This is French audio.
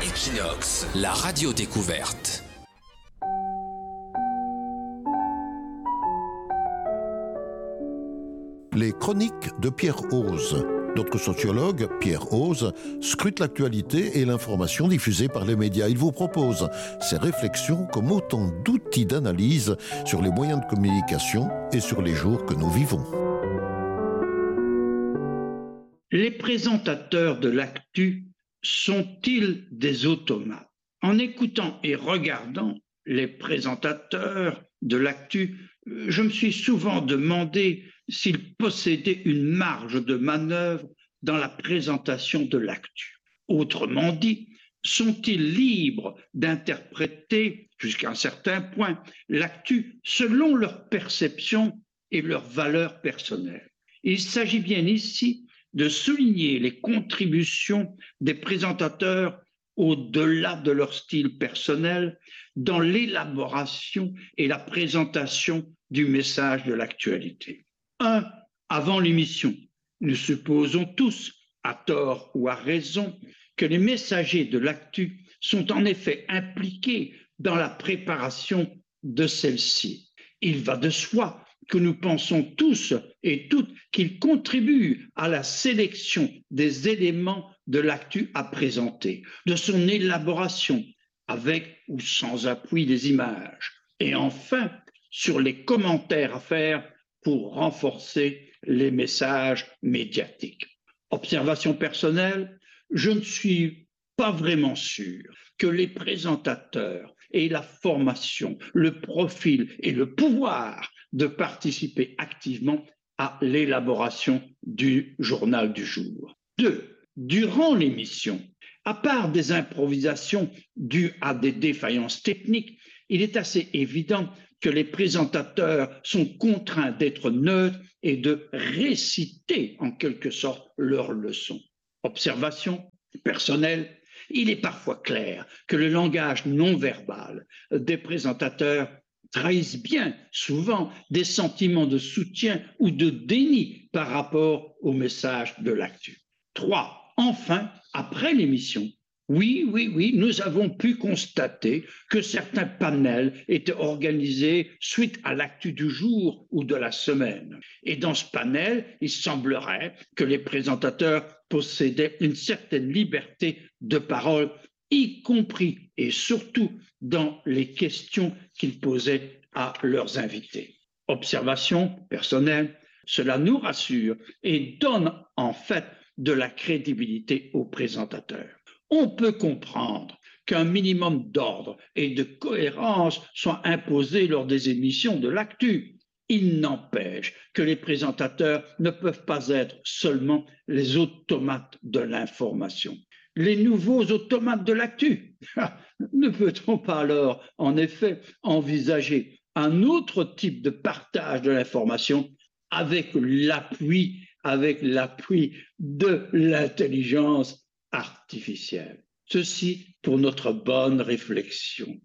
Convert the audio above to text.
Equinox, la radio découverte. Les chroniques de Pierre Ose. Notre sociologue, Pierre Ose, scrute l'actualité et l'information diffusée par les médias. Il vous propose ses réflexions comme autant d'outils d'analyse sur les moyens de communication et sur les jours que nous vivons. Les présentateurs de l'actu sont-ils des automates? En écoutant et regardant les présentateurs de l'actu, je me suis souvent demandé s'ils possédaient une marge de manœuvre dans la présentation de l'actu. Autrement dit, sont-ils libres d'interpréter jusqu'à un certain point l'actu selon leur perception et leurs valeurs personnelles? Il s'agit bien ici de souligner les contributions des présentateurs au-delà de leur style personnel dans l'élaboration et la présentation du message de l'actualité. Avant l'émission, nous supposons tous, à tort ou à raison, que les messagers de l'actu sont en effet impliqués dans la préparation de celle-ci. Il va de soi que nous pensons tous et toutes qu'ils contribuent à la sélection des éléments de l'actu à présenter, de son élaboration, avec ou sans appui des images, et enfin sur les commentaires à faire pour renforcer les messages médiatiques. Observation personnelle, je ne suis pas vraiment sûr que les présentateurs aient la formation, le profil et le pouvoir de participer activement à l'élaboration du journal du jour. 2. Durant l'émission, à part des improvisations dues à des défaillances techniques, il est assez évident que les présentateurs sont contraints d'être neutres et de réciter en quelque sorte leurs leçons. Observation personnelle, il est parfois clair que le langage non verbal des présentateurs trahissent bien souvent des sentiments de soutien ou de déni par rapport au message de l'actu. 3. Enfin, après l'émission, oui, nous avons pu constater que certains panels étaient organisés suite à l'actu du jour ou de la semaine. Et dans ce panel, il semblerait que les présentateurs possédaient une certaine liberté de parole, y compris et surtout dans les questions qu'ils posaient à leurs invités. Observation personnelle, cela nous rassure et donne en fait de la crédibilité aux présentateurs. On peut comprendre qu'un minimum d'ordre et de cohérence soit imposé lors des émissions de l'actu. Il n'empêche que les présentateurs ne peuvent pas être seulement les automates de l'information. Les nouveaux automates de l'actu. Ne peut-on pas alors, en effet, envisager un autre type de partage de l'information avec l'appui de l'intelligence artificielle? Ceci pour notre bonne réflexion.